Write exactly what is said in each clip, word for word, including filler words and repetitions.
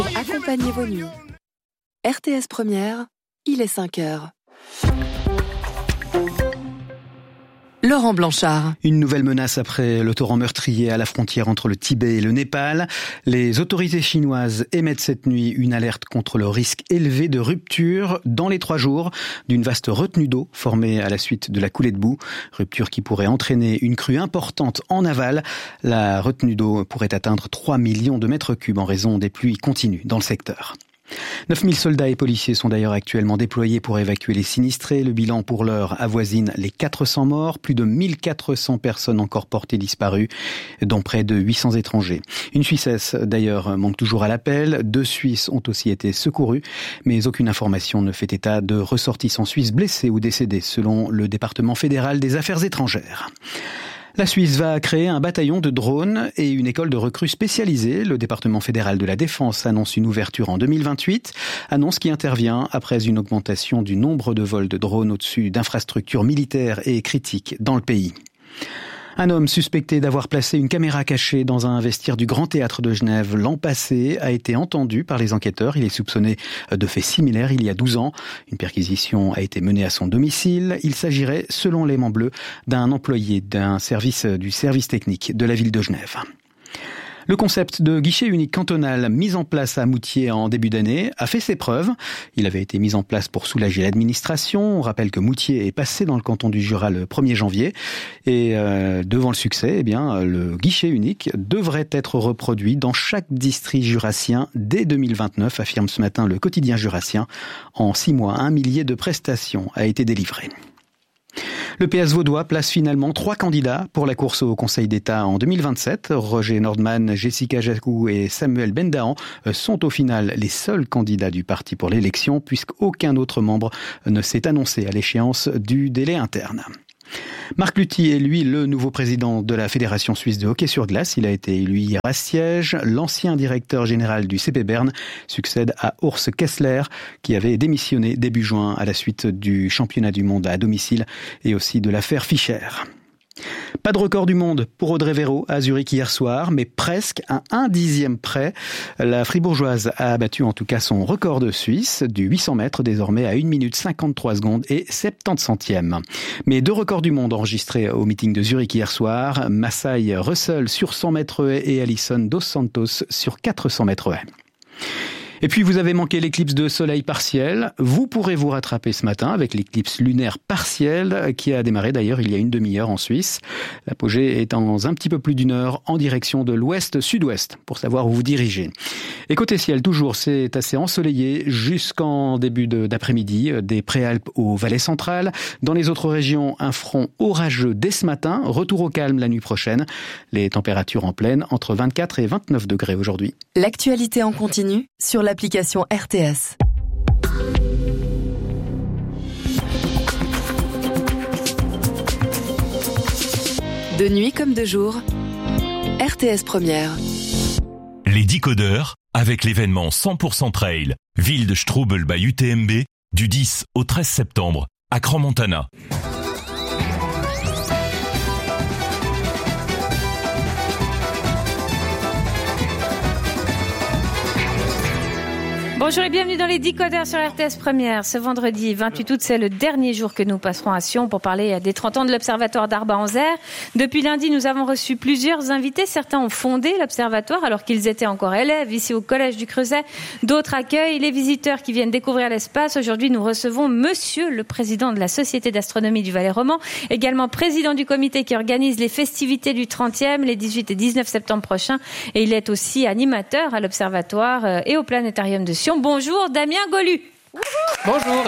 Accompagnez vos nuits. R T S Première, il est cinq heures. Laurent Blanchard. Une nouvelle menace après le torrent meurtrier à la frontière entre le Tibet et le Népal. Les autorités chinoises émettent cette nuit une alerte contre le risque élevé de rupture dans les trois jours d'une vaste retenue d'eau formée à la suite de la coulée de boue. Rupture qui pourrait entraîner une crue importante en aval. La retenue d'eau pourrait atteindre trois millions de mètres cubes en raison des pluies continues dans le secteur. neuf mille soldats et policiers sont d'ailleurs actuellement déployés pour évacuer les sinistrés. Le bilan pour l'heure avoisine les quatre cents morts, plus de mille quatre cents personnes encore portées disparues, dont près de huit cents étrangers. Une Suissesse d'ailleurs manque toujours à l'appel. Deux Suisses ont aussi été secourus, mais aucune information ne fait état de ressortissants suisses blessés ou décédés, selon le département fédéral des affaires étrangères. La Suisse va créer un bataillon de drones et une école de recrues spécialisée. Le département fédéral de la Défense annonce une ouverture en deux mille vingt-huit, annonce qui intervient après une augmentation du nombre de vols de drones au-dessus d'infrastructures militaires et critiques dans le pays. Un homme suspecté d'avoir placé une caméra cachée dans un vestiaire du Grand Théâtre de Genève l'an passé a été entendu par les enquêteurs. Il est soupçonné de faits similaires il y a douze ans. Une perquisition a été menée à son domicile. Il s'agirait, selon les Mans Bleus, d'un employé d'un service du service technique de la ville de Genève. Le concept de guichet unique cantonal mis en place à Moutier en début d'année a fait ses preuves. Il avait été mis en place pour soulager l'administration. On rappelle que Moutier est passé dans le canton du Jura le premier janvier. Et euh, devant le succès, eh bien, le guichet unique devrait être reproduit dans chaque district jurassien dès deux mille vingt-neuf, affirme ce matin le quotidien jurassien. En six mois, un millier de prestations a été délivré. Le P S vaudois place finalement trois candidats pour la course au Conseil d'État en deux mille vingt-sept. Roger Nordman, Jessica Jacou et Samuel Bendahan sont au final les seuls candidats du parti pour l'élection, puisqu'aucun autre membre ne s'est annoncé à l'échéance du délai interne. Marc Lutti est lui le nouveau président de la Fédération suisse de hockey sur glace. Il a été élu hier à Siège. L'ancien directeur général du C P Berne succède à Urs Kessler, qui avait démissionné début juin à la suite du championnat du monde à domicile et aussi de l'affaire Fischer. Pas de record du monde pour Audrey Véro à Zurich hier soir, mais presque à un dixième près. La fribourgeoise a battu en tout cas son record de Suisse du huit cents mètres, désormais à une minute cinquante-trois secondes et soixante-dix centièmes. Mais deux records du monde enregistrés au meeting de Zurich hier soir, Masai Russell sur cent mètres haies et Alison Dos Santos sur quatre cents mètres haies. Et puis vous avez manqué l'éclipse de soleil partiel. Vous pourrez vous rattraper ce matin avec l'éclipse lunaire partielle qui a démarré d'ailleurs il y a une demi-heure en Suisse. L'apogée est dans un petit peu plus d'une heure en direction de l'ouest-sud-ouest pour savoir où vous dirigez. Et côté ciel, toujours, c'est assez ensoleillé jusqu'en début de, d'après-midi, des Préalpes aux vallées centrales. Dans les autres régions, un front orageux dès ce matin. Retour au calme la nuit prochaine. Les températures en pleine entre vingt-quatre et vingt-neuf degrés aujourd'hui. L'actualité en continu sur l'application R T S. De nuit comme de jour, R T S Première. Les décodeurs avec l'événement cent pour cent Trail, ville de Strubel by U T M B, du dix au treize septembre, à Crans-Montana. Bonjour et bienvenue dans les décodeurs sur R T S Première. Ce vendredi vingt-huit août, c'est le dernier jour que nous passerons à Sion pour parler des trente ans de l'Observatoire d'Arba-en-Zer. Depuis lundi, nous avons reçu plusieurs invités. Certains ont fondé l'Observatoire alors qu'ils étaient encore élèves ici au Collège du Creuset. D'autres accueillent les visiteurs qui viennent découvrir l'espace. Aujourd'hui, nous recevons Monsieur le Président de la Société d'Astronomie du Valais-Roman, également président du comité qui organise les festivités du trentième, les dix-huit et dix-neuf septembre prochains. Et il est aussi animateur à l'Observatoire et au Planétarium de Sion. Bonjour Damien Golu. Bonjour.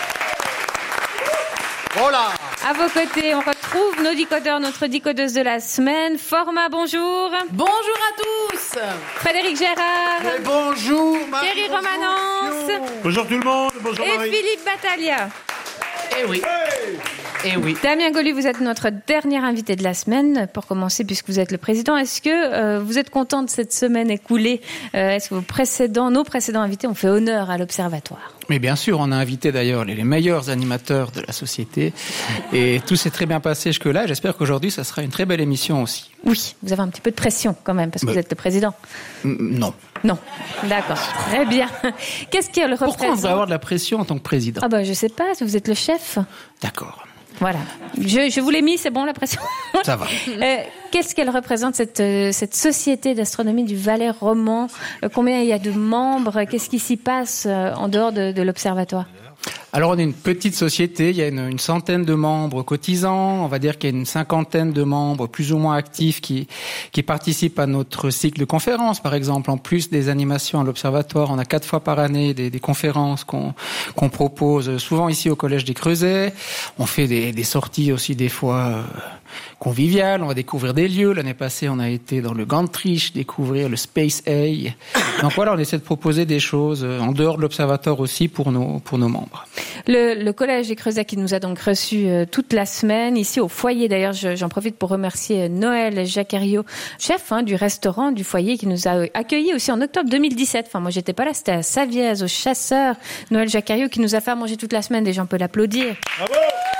Voilà. À vos côtés, on retrouve nos décodeurs, notre décodeuse de la semaine. Format, bonjour. Bonjour à tous. Frédéric Gérard. Et bonjour Marie. Thierry Romanence. Bonjour tout le monde. Bonjour et Marie. Philippe Battaglia. Eh oui. Hey. Eh oui. Damien Golu, vous êtes notre dernier invité de la semaine. Pour commencer, puisque vous êtes le président, est-ce que euh, vous êtes content de cette semaine écoulée ? euh, Est-ce que vos précédents, nos précédents invités ont fait honneur à l'Observatoire ? Mais bien sûr, on a invité d'ailleurs les, les meilleurs animateurs de la société et tout s'est très bien passé jusque-là. J'espère qu'aujourd'hui, ça sera une très belle émission aussi. Oui, vous avez un petit peu de pression quand même, parce que Mais... vous êtes le président. Non. Non, d'accord, très bien. Qu'est-ce qu'elle représente ? Pourquoi on devrait avoir de la pression en tant que président ? Ah ben, je sais pas, vous êtes le chef. D'accord. Voilà, je, je vous l'ai mis, c'est bon la pression. Ça va. Euh, qu'est-ce qu'elle représente cette, euh, cette société d'astronomie du Valais roman ? euh, Combien il y a de membres ? Qu'est-ce qui s'y passe euh, en dehors de, de l'Observatoire ? Alors on est une petite société, il y a une, une centaine de membres cotisants, on va dire qu'il y a une cinquantaine de membres plus ou moins actifs qui, qui participent à notre cycle de conférences, par exemple. En plus des animations à l'Observatoire, on a quatre fois par année des, des conférences qu'on, qu'on propose souvent ici au Collège des Creusets. On fait des, des sorties aussi des fois euh, conviviales, on va découvrir des lieux. L'année passée, on a été dans le Gantrich, découvrir le Space A. Donc voilà, on essaie de proposer des choses en dehors de l'Observatoire aussi pour nos, pour nos membres. Le, le Collège des Creusets qui nous a donc reçus euh, toute la semaine, ici au foyer. D'ailleurs, je, j'en profite pour remercier Noël Jacquariot, chef hein, du restaurant du foyer, qui nous a accueillis aussi en octobre deux mille dix-sept. Enfin, moi, j'étais pas là, c'était à Savièse, au Chasseur. Noël Jacquariot qui nous a fait à manger toute la semaine. Déjà, on peut l'applaudir. Bravo!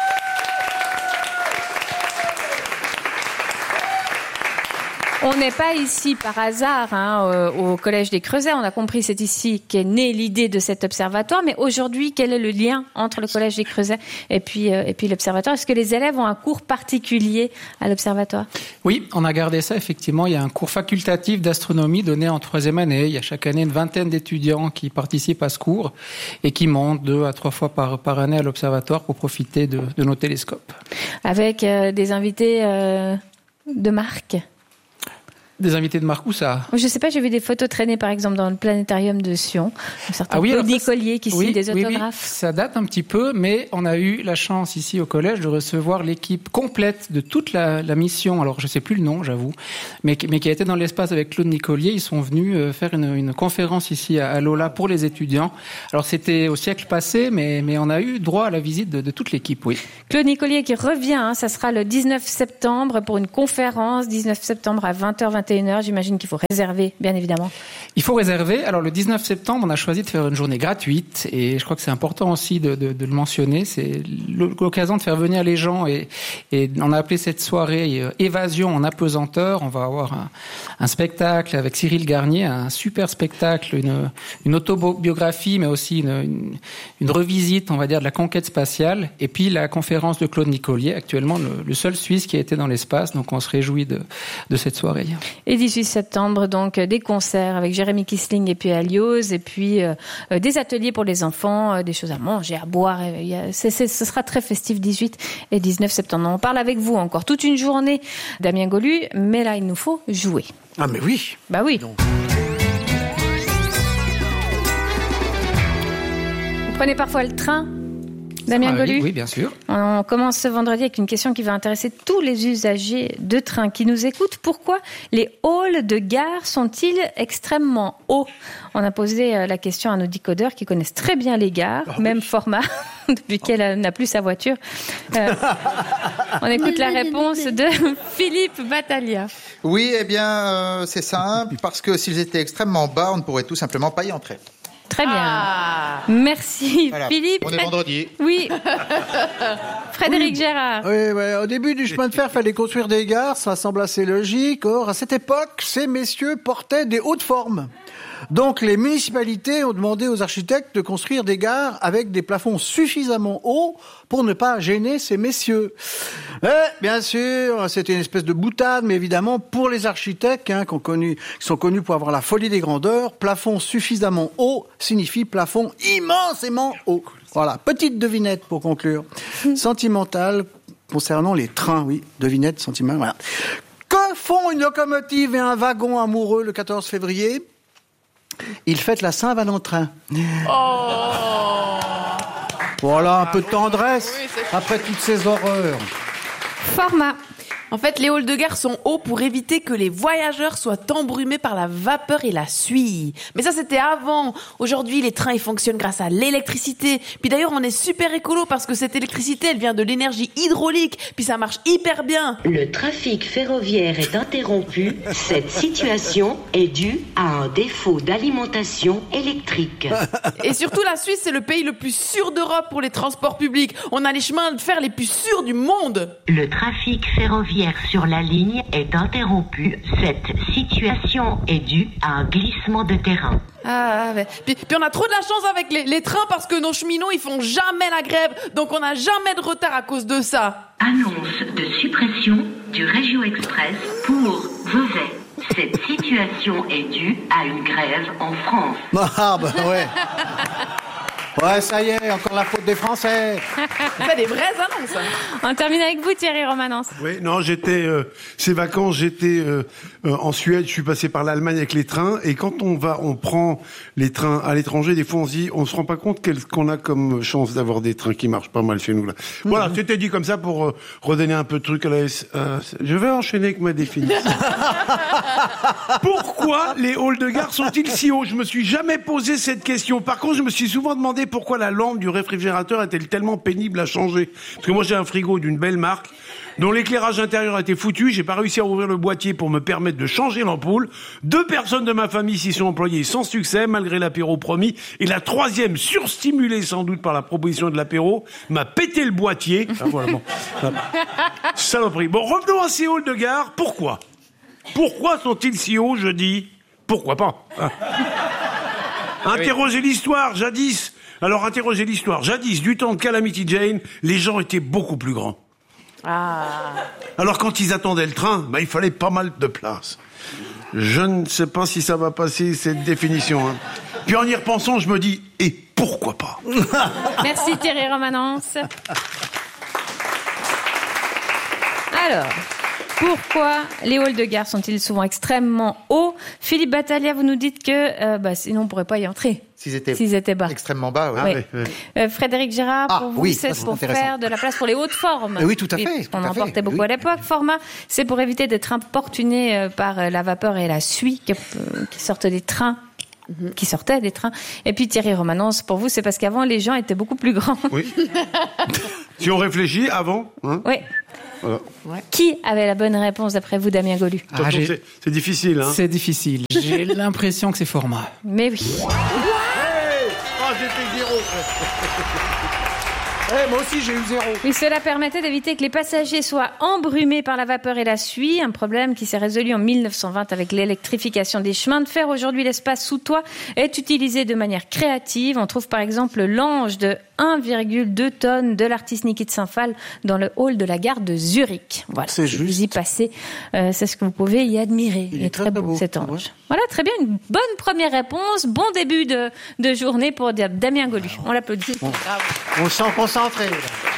On n'est pas ici par hasard hein, au Collège des Creusets. On a compris, c'est ici qu'est née l'idée de cet observatoire. Mais aujourd'hui, quel est le lien entre le Collège des Creusets et puis, euh, et puis l'observatoire ? Est-ce que les élèves ont un cours particulier à l'observatoire ? Oui, on a gardé ça, effectivement. Il y a un cours facultatif d'astronomie donné en troisième année. Il y a chaque année une vingtaine d'étudiants qui participent à ce cours et qui montent deux à trois fois par, par année à l'observatoire pour profiter de, de nos télescopes. Avec euh, des invités euh, de marque ? Des invités de marque ou ça ? Je sais pas, j'ai vu des photos traîner par exemple dans le planétarium de Sion. Un certain Ah oui, Claude ça, Nicollier qui oui, signe des oui, autographes. Oui, ça date un petit peu, mais on a eu la chance ici au collège de recevoir l'équipe complète de toute la, la mission. Alors je sais plus le nom, j'avoue, mais, mais qui a été dans l'espace avec Claude Nicollier. Ils sont venus faire une, une conférence ici à, à Lola pour les étudiants. Alors c'était au siècle passé, mais, mais on a eu droit à la visite de, de toute l'équipe, oui. Claude Nicollier qui revient, hein, ça sera le dix-neuf septembre pour une conférence, dix-neuf septembre à vingt heures, vingt et une heures. J'imagine qu'il Il faut réserver, bien évidemment. Il faut réserver. Alors, le dix-neuf septembre, on a choisi de faire une journée gratuite. Et je crois que c'est important aussi de, de, de le mentionner. C'est l'occasion de faire venir les gens. Et, et on a appelé cette soirée euh, Évasion en apesanteur. On va avoir un, un spectacle avec Cyril Garnier, un super spectacle, une, une autobiographie, mais aussi une, une, une revisite, on va dire, de la conquête spatiale. Et puis, la conférence de Claude Nicollier, actuellement le, le seul Suisse qui a été dans l'espace. Donc, on se réjouit de, de cette soirée. Et dix-huit septembre, donc des concerts avec Jérémy Kissling et puis Alioz, et puis euh, des ateliers pour les enfants, euh, des choses à manger, à boire. Et, y a, c'est, c'est, ce sera très festif, dix-huit et dix-neuf septembre. On parle avec vous encore toute une journée, Damien Golu, mais là, il nous faut jouer. Ah mais oui. Bah oui. Donc. Vous prenez parfois le train, Damien ah, Golu ? oui, oui, bien sûr. On commence ce vendredi avec une question qui va intéresser tous les usagers de train qui nous écoutent. Pourquoi les halls de gare sont-ils extrêmement hauts ? On a posé la question à nos décodeurs qui connaissent très bien les gares, oh, même oui. format, depuis qu'elle n'a plus sa voiture. Euh, on écoute la réponse de Philippe Battaglia. Oui, eh bien, euh, c'est simple, parce que s'ils étaient extrêmement bas, on ne pourrait tout simplement pas y entrer. Très bien. Ah. Merci voilà. Philippe. On est vendredi. Oui. Frédéric oui. Gérard. Oui, ouais. Au début du chemin de fer, il fallait construire des gares, ça semble assez logique. Or, à cette époque, ces messieurs portaient des hautes formes. Donc, les municipalités ont demandé aux architectes de construire des gares avec des plafonds suffisamment hauts pour ne pas gêner ces messieurs. Et, bien sûr, c'était une espèce de boutade, mais évidemment, pour les architectes, hein, qu'on connu, qui sont connus pour avoir la folie des grandeurs, plafond suffisamment haut signifie plafond immensément haut. Voilà, petite devinette pour conclure. Sentimentale concernant les trains, oui, devinette, sentimentale, voilà. Que font une locomotive et un wagon amoureux le quatorze février ? Ils fêtent la Saint-Valentin. Oh voilà, un peu de tendresse oui, après toutes ces horreurs. Format. En fait, les halls de gare sont hauts pour éviter que les voyageurs soient embrumés par la vapeur et la suie. Mais ça, c'était avant. Aujourd'hui, les trains, ils fonctionnent grâce à l'électricité. Puis d'ailleurs, on est super écolo parce que cette électricité, elle vient de l'énergie hydraulique. Puis ça marche hyper bien. Le trafic ferroviaire est interrompu. Cette situation est due à un défaut d'alimentation électrique. Et surtout, la Suisse, c'est le pays le plus sûr d'Europe pour les transports publics. On a les chemins de fer les plus sûrs du monde. Le trafic ferroviaire sur la ligne est interrompu. Cette situation est due à un glissement de terrain. Ah, ouais. puis, puis on a trop de la chance avec les, les trains parce que nos cheminots, ils font jamais la grève. Donc on n'a jamais de retard à cause de ça. Annonce de suppression du Régio Express pour Vevey. Cette situation est due à une grève en France. Ah, bah ouais. Ouais, ça y est, encore la faute des Français. C'est des vraies annonces. Hein. On termine avec vous, Thierry Romanence. Oui, non, j'étais euh, ces vacances, j'étais euh, euh, en Suède. Je suis passé par l'Allemagne avec les trains. Et quand on va, on prend les trains à l'étranger. Des fois, on se dit, on se rend pas compte quel, qu'on a comme chance d'avoir des trains qui marchent pas mal chez nous là. Mmh. Voilà, c'était dit comme ça pour euh, redonner un peu de truc à la S. Euh, je vais enchaîner avec ma définition. Pourquoi les halls de gare sont-ils si hauts ? Je me suis jamais posé cette question. Par contre, je me suis souvent demandé pourquoi la lampe du réfrigérateur est-elle tellement pénible à changer. Parce que moi, j'ai un frigo d'une belle marque dont l'éclairage intérieur a été foutu. J'ai pas réussi à ouvrir le boîtier pour me permettre de changer l'ampoule. Deux personnes de ma famille s'y sont employées sans succès, malgré l'apéro promis. Et la troisième, surstimulée sans doute par la proposition de l'apéro, m'a pété le boîtier. Ah, voilà, bon. Saloperie. Bon, revenons à ces halls de gare. Pourquoi ? Pourquoi sont-ils si hauts, je dis ? Pourquoi pas hein ? Interrogez l'histoire, jadis. Alors, interrogez l'histoire. Jadis, du temps de Calamity Jane, les gens étaient beaucoup plus grands. Ah. Alors, quand ils attendaient le train, bah, il fallait pas mal de place. Je ne sais pas si ça va passer, cette définition. Hein. Puis, en y repensant, je me dis, et pourquoi pas ? Merci Thierry Romanence. Alors... pourquoi les halls de gare sont-ils souvent extrêmement hauts ? Philippe Battaglia, vous nous dites que euh, bah, sinon on ne pourrait pas y entrer. S'ils étaient, S'ils étaient bas. Extrêmement bas, oui. oui. Ah, oui, oui. Euh, Frédéric Gérard, ah, pour vous, oui, c'est, c'est pour faire de la place pour les hautes formes. Oui, tout à fait. On en portait beaucoup oui. à l'époque. Format, c'est pour éviter d'être importuné par la vapeur et la suie qui, qui sortent des trains. qui sortaient des trains. Et puis Thierry Romanence, pour vous, c'est parce qu'avant, les gens étaient beaucoup plus grands. Oui. Si on réfléchit, avant... Hein oui. Voilà. Ouais. Qui avait la bonne réponse d'après vous, Damien Golu ? Ah, j'ai... c'est, c'est difficile, hein. C'est difficile. J'ai l'impression que c'est Format. Mais oui. Ouais hey oh, j'ai fait zéro. Eh, moi aussi, j'ai eu zéro. Oui, cela permettait d'éviter que les passagers soient embrumés par la vapeur et la suie, un problème qui s'est résolu en mille neuf cent vingt avec l'électrification des chemins de fer. Aujourd'hui, l'espace sous toit est utilisé de manière créative. On trouve par exemple l'ange de un virgule deux tonnes de l'artiste Niki de Saint-Phal dans le hall de la gare de Zurich. Voilà, c'est juste. Vous y passez, euh, c'est ce que vous pouvez y admirer. Il est, est très, très beau, beau cet ange. ouais. Voilà, très bien, une bonne première réponse, bon début de, de journée pour Damien Golu. On l'applaudit. Bon. On s'en concentré.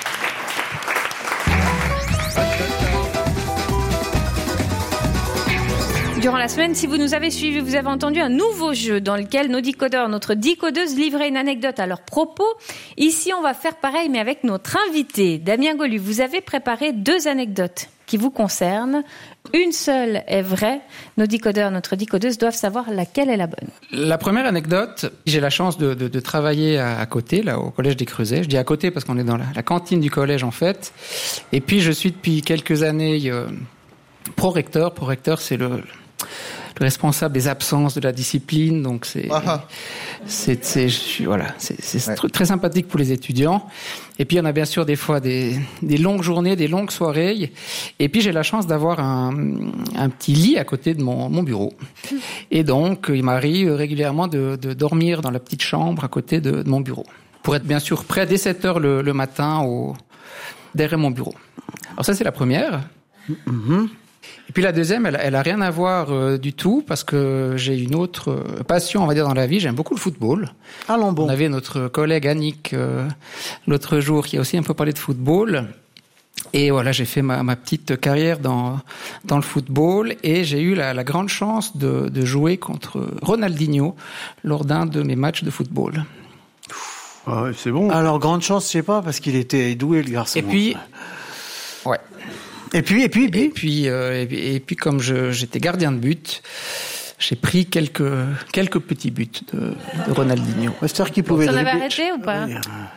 Durant la semaine, si vous nous avez suivis, vous avez entendu un nouveau jeu dans lequel nos décodeurs, notre décodeuse livrait une anecdote à leur propos. Ici, on va faire pareil, mais avec notre invité. Damien Golu, vous avez préparé deux anecdotes qui vous concernent. Une seule est vraie. Nos décodeurs, notre décodeuse doivent savoir laquelle est la bonne. La première anecdote, j'ai la chance de, de, de travailler à, à côté, là, au Collège des Creusets. Je dis à côté parce qu'on est dans la, la cantine du collège, en fait. Et puis, je suis depuis quelques années euh, pro-recteur. Pro-recteur, c'est le... le responsable des absences de la discipline, donc c'est, ah. c'est, c'est, je suis, voilà, c'est, c'est ouais. très, très sympathique pour les étudiants. Et puis, on a bien sûr des fois des, des longues journées, des longues soirées. Et puis, j'ai la chance d'avoir un, un petit lit à côté de mon, mon bureau. Et donc, il m'arrive régulièrement de, de dormir dans la petite chambre à côté de, de mon bureau. Pour être bien sûr prêt dès sept heures le, le matin au, derrière mon bureau. Alors ça, c'est la première. Mm-hmm. Et puis la deuxième, elle, elle a rien à voir euh, du tout parce que j'ai une autre euh, passion, on va dire, dans la vie. J'aime beaucoup le football. Allons bon. On avait notre collègue Annick euh, l'autre jour qui a aussi un peu parlé de football. Et voilà, j'ai fait ma, ma petite carrière dans dans le football et j'ai eu la, la grande chance de, de jouer contre Ronaldinho lors d'un de mes matchs de football. Ah ouais, c'est bon. Alors, grande chance, je sais pas, parce qu'il était doué, le garçon. Et puis, ouais. Et puis, et puis, et puis, et puis, euh, et puis, et puis comme je, j'étais gardien de but, j'ai pris quelques quelques petits buts de, de Ronaldinho. C'est-à-dire qu'il pouvait. Vous en avez arrêté ou pas?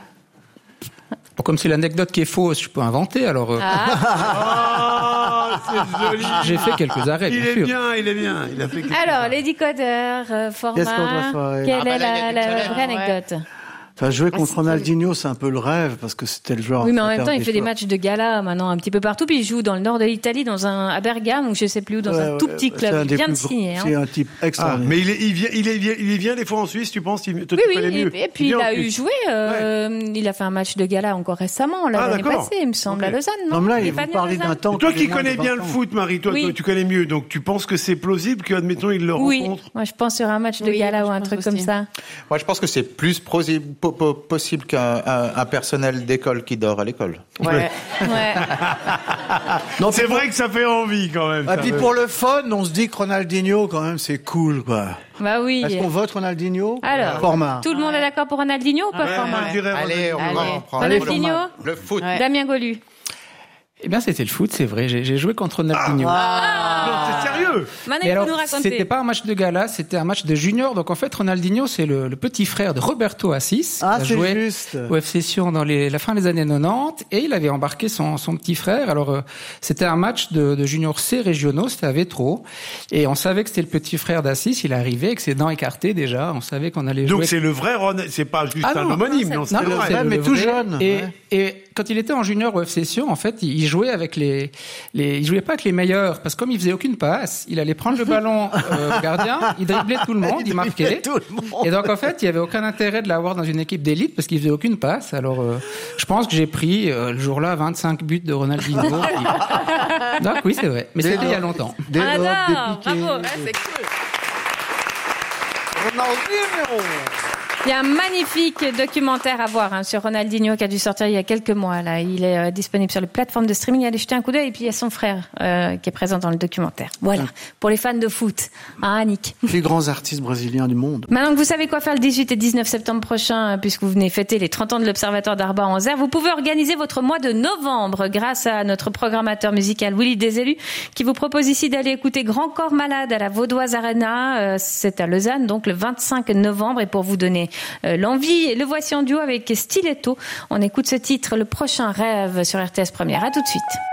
Bon, comme c'est l'anecdote qui est fausse, je peux inventer. Alors, euh... ah, c'est joli. J'ai fait quelques arrêts. Il bien est sûr. bien, il est bien. Il a fait quelques Alors, arrêts. les décodeurs, euh, format. Qu'est-ce qu'on doit faire? Quelle Ah, bah, est là, il y la, a la des vraie challenges, anecdote? Enfin, jouer contre Ronaldinho, c'est un peu le rêve parce que c'était le joueur. Oui, mais en même interne temps, il des fait des joueurs. matchs de gala maintenant un petit peu partout. Puis il joue dans le nord de l'Italie, dans un à Bergame ou je sais plus où, dans Ouais, un tout ouais, petit c'est un club. Il des vient de plus gros- signer. Hein. C'est un type Ah, extraordinaire. mais il, est, il, vient, il, est, il vient des fois en Suisse, tu penses? Il, toi, Oui, tu connais oui, mieux. et, et puis vient il en a eu Suisse. joué. Euh, Il a fait un match de gala encore récemment, là, Ah, l'année d'accord. passée, il me semble, Ok. à Lausanne, non, Non, mais là, Il est il pas vous venu à parlez d'un Lausanne temps. Toi qu'il qui est moins connais de bien vingt le ans. foot, Marie, toi, Oui. toi, tu connais mieux, donc tu penses que c'est plausible qu'admettons il le Oui, rencontre? moi je pense sur un match de Oui, gala je ou un pense truc aussi. comme ça. Moi, je pense que c'est plus prosi- po- po- possible qu'un un, un personnel d'école qui dort à l'école. Ouais. Ouais. Non, C'est puis vrai que ça fait envie quand même. Et ça puis fait- pour le fun, on se dit que Ronaldinho, quand même, c'est cool, quoi. Bah oui. Est-ce qu'on vote Ronaldinho? Alors, Format. tout le monde est d'accord pour Ronaldinho ou pas, Ouais, format moi, je dirais Allez, on Allez. va en prendre. Ronaldinho, Le foot. Ouais. Damien Golu. Eh bien, c'était le foot, c'est vrai. J'ai, j'ai joué contre Ronaldinho. Non, c'est sérieux. Manet, Et vous alors, nous racontez. c'était pas un match de gala, c'était un match de junior. Donc en fait, Ronaldinho, c'est le, le petit frère de Roberto Assis. Ah, qui a c'est joué juste. au F C Sion dans les, la fin des années quatre-vingt-dix, et il avait embarqué son, son petit frère. Alors euh, c'était un match de, de junior C régionaux, c'était à Vétro, et on savait que c'était le petit frère d'Assis. Il arrivait avec ses dents écartées déjà. On savait qu'on allait Donc jouer. c'est le vrai Ronald, c'est pas juste Ah un non, homonyme, non, non, c'est- c'est Non, le non, vrai. c'est le- mais le tout vrai. jeune, Et, ouais. et quand il était en junior au F C Sion, en fait, il, il jouait avec les, les, il jouait pas avec les meilleurs, parce que comme il faisait aucune passe, il allait prendre le ballon euh, au gardien, il driblait tout le monde, il, marquait. tout le monde. Et donc en fait, il y avait aucun intérêt de l'avoir dans une équipe d'élite parce qu'il faisait aucune passe. Alors, euh, je pense que j'ai pris euh, le jour-là vingt-cinq buts de Ronaldinho. Puis- Donc oui, c'est vrai, mais c'était il y a longtemps. Des On lobes, adore, des piquets. bravo. C'est cool. Ronaldinho. Il y a un magnifique documentaire à voir hein, sur Ronaldinho qui a dû sortir il y a quelques mois. Là, il est euh, disponible sur les plateformes de streaming. Allez jeter un coup d'œil. Et puis il y a son frère euh, qui est présent dans le documentaire. Voilà, pour les fans de foot, hein, Annick. Plus grands artistes brésiliens du monde. Maintenant que vous savez quoi faire le dix-huit et dix-neuf septembre prochain, puisque vous venez fêter les trente ans de l'Observatoire d'Arba-en-Zer, vous pouvez organiser votre mois de novembre grâce à notre programmateur musical Willy Desélus, qui vous propose ici d'aller écouter Grand Corps Malade à la Vaudoise Arena. Euh, c'est à Lausanne, donc le vingt-cinq novembre. Et pour vous donner euh, l'envie, le voici en duo avec Stiletto. On écoute ce titre, Le Prochain Rêve, sur R T S Première. À tout de suite.